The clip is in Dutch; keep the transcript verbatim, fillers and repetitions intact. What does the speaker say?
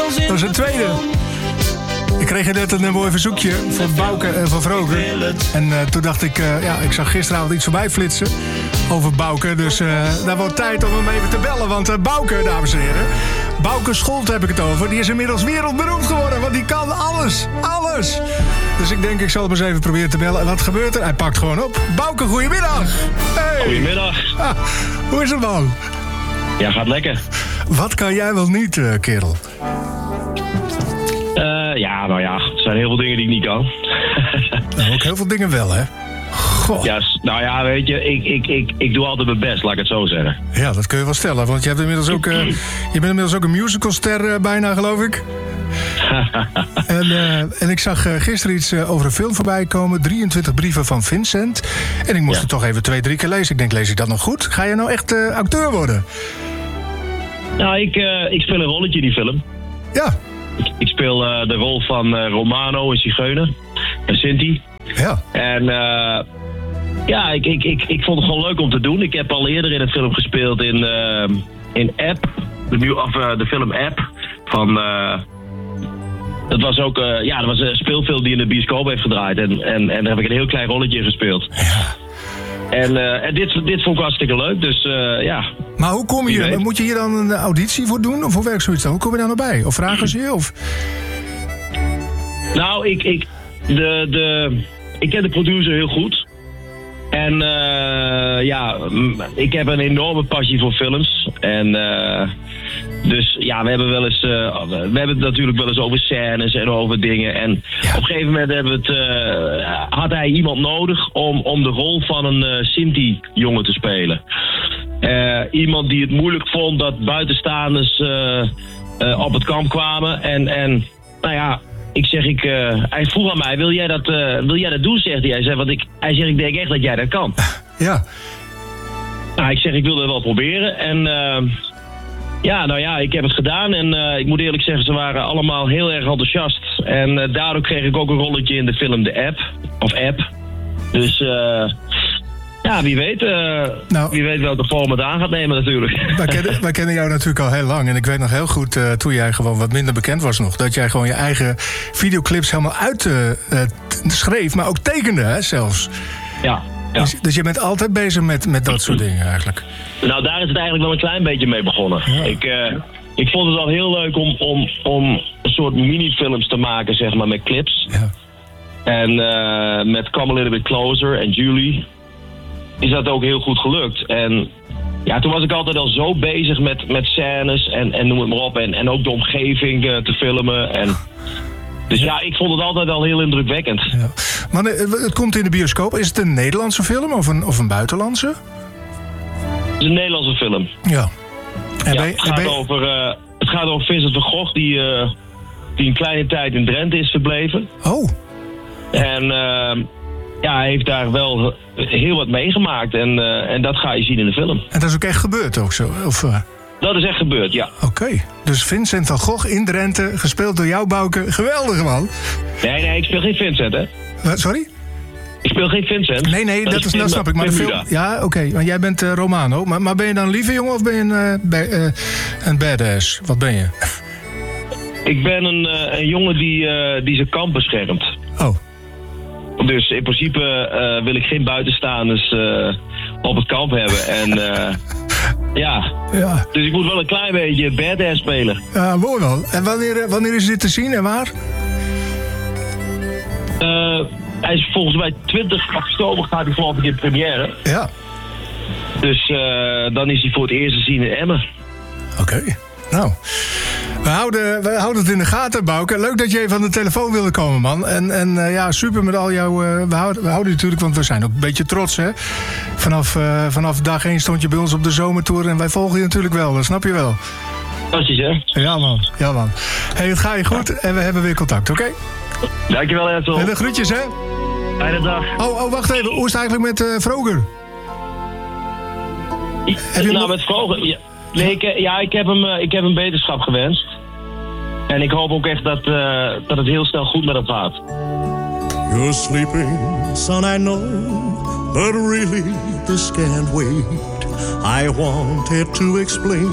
Dat is een tweede. Ik kreeg net een mooi verzoekje van Bouke en van Vroger. En uh, toen dacht ik, uh, ja, ik zag gisteravond iets voorbij flitsen over Bouke. Dus uh, daar wordt tijd om hem even te bellen. Want uh, Bouke, dames en heren, Bouke Scholten heb ik het over. Die is inmiddels wereldberoemd geworden, want die kan alles, alles. Dus ik denk, ik zal hem eens even proberen te bellen. En wat gebeurt er? Hij pakt gewoon op. Bouke, goedemiddag. Hey. Goedemiddag. Ah, hoe is het, man? Ja, gaat lekker. Wat kan jij wel niet, uh, kerel? Uh, ja, nou ja, er zijn heel veel dingen die ik niet kan. Nou, ook heel veel dingen wel, hè? Goh. Ja, nou ja, weet je, ik, ik, ik, ik doe altijd mijn best, laat ik het zo zeggen. Ja, dat kun je wel stellen, want je, hebt inmiddels ook, uh, je bent inmiddels ook een musicalster uh, bijna, geloof ik. en, uh, en ik zag uh, gisteren iets uh, over een film voorbij komen. drieëntwintig brieven van Vincent. En ik moest ja. het toch even twee, drie keer lezen. Ik denk, lees ik dat nog goed? Ga je nou echt uh, acteur worden? Nou, ik, uh, ik speel een rolletje in die film. Ja. Ik, ik speel uh, de rol van uh, Romano, een zigeuner. En Sinti. Ja. En uh, ja, ik, ik, ik, ik vond het gewoon leuk om te doen. Ik heb al eerder in het film gespeeld in, uh, in App. De, mu- of, uh, de film App. Van... Uh, dat was ook uh, ja, dat was een speelfilm die in de bioscoop heeft gedraaid. En, en, en daar heb ik een heel klein rolletje in gespeeld. Ja. En, uh, en dit, dit vond ik hartstikke leuk, dus uh, ja. Maar hoe kom je hier? Moet je hier dan een auditie voor doen? Of hoe werkt zoiets dan? Hoe kom je daar nou bij? Of vragen ze je? Of... Nou, ik, ik, de, de, ik ken de producer heel goed. En uh, ja, ik heb een enorme passie voor films. En uh, dus ja, we hebben wel eens, uh, we hebben het natuurlijk wel eens over scènes en over dingen. En ja. op een gegeven moment hebben we het, uh, had hij iemand nodig om, om de rol van een uh, Sinti-jongen te spelen. Uh, iemand die het moeilijk vond dat buitenstaanders uh, uh, op het kamp kwamen. En, en nou ja, ik zeg, ik, uh, hij vroeg aan mij, wil jij dat, uh, wil jij dat doen, zegt hij. Hij zei, want ik, hij zegt, ik denk echt dat jij dat kan. Ja. Nou, ik zeg, ik wil dat wel proberen. En uh, ja, nou ja, ik heb het gedaan. En uh, ik moet eerlijk zeggen, ze waren allemaal heel erg enthousiast. En uh, daardoor kreeg ik ook een rolletje in de film De App. Of App. Dus... Uh, Ja, wie weet, uh, nou, wie weet welke vorm het aan gaat nemen natuurlijk. Wij kennen, wij kennen jou natuurlijk al heel lang. En ik weet nog heel goed, uh, toen jij gewoon wat minder bekend was nog... dat jij gewoon je eigen videoclips helemaal uit uh, uh, schreef, maar ook tekende, hè, zelfs. Ja, ja. Dus, dus je bent altijd bezig met, met dat soort dingen eigenlijk. Nou, daar is het eigenlijk wel een klein beetje mee begonnen. Ja. Ik, uh, ik vond het al heel leuk om, om, om een soort minifilms te maken, zeg maar, met clips. Ja. En uh, met Come a Little Bit Closer en Julie... is dat ook heel goed gelukt. En ja, toen was ik altijd al zo bezig met, met scènes en, en noem het maar op. En, en ook de omgeving uh, te filmen. En, dus ja. ja, ik vond het altijd al heel indrukwekkend. Ja. Maar het komt in de bioscoop. Is het een Nederlandse film of een, of een buitenlandse? Het is een Nederlandse film. Ja. En ja bij, het, gaat bij... over, uh, het gaat over Vincent van Gogh die, uh, die een kleine tijd in Drenthe is verbleven. Oh. En... Uh, ja, hij heeft daar wel heel wat meegemaakt en, uh, en dat ga je zien in de film. En dat is ook echt gebeurd ook zo? Of, uh... Dat is echt gebeurd, ja. Oké, okay. Dus Vincent van Gogh in Drenthe, gespeeld door jou, Bouke. Geweldig, man. Nee, nee, ik speel geen Vincent, hè. Uh, sorry? Ik speel geen Vincent. Nee, nee, dat, dat, is, dat snap ik. Maar de film... Ja, oké, okay. Want jij bent uh, Romano. Maar, maar ben je dan een lieve jongen of ben je een, uh, bij, uh, een badass? Wat ben je? Ik ben een, uh, een jongen die, uh, die zijn kamp beschermt. Oh. Dus in principe uh, wil ik geen buitenstaanders uh, op het kamp hebben. En uh, ja. ja, dus ik moet wel een klein beetje badass spelen. Ja, mooi wel. En wanneer, wanneer is dit te zien en waar? Uh, hij is volgens mij twintig oktober gaat hij geloof ik in première. Ja. Dus uh, dan is hij voor het eerst te zien in Emmen. Oké. Okay. Nou, we houden, we houden het in de gaten, Bouke. Leuk dat je even aan de telefoon wilde komen, man. En, en uh, ja, super met al jouw... Uh, we, houden, we houden je natuurlijk, want we zijn ook een beetje trots, hè. Vanaf, uh, vanaf dag één stond je bij ons op de zomertour... en wij volgen je natuurlijk wel, dat snap je wel. Fantastisch, hè? Ja, man. Ja, man. Hey, het gaat je goed en we hebben weer contact, oké? Okay? Dankjewel, Etsel. En de groetjes, hè? Fijne dag. Oh, oh, wacht even. Hoe is het eigenlijk met uh, Vroger? I, nou, nog... met Vroger... Ja. Nee, ik, ja, ik heb, hem, ik heb hem beterschap gewenst. En ik hoop ook echt dat, uh, dat het heel snel goed met hem gaat. You're sleeping, son, I know, but really this can't wait. I wanted to explain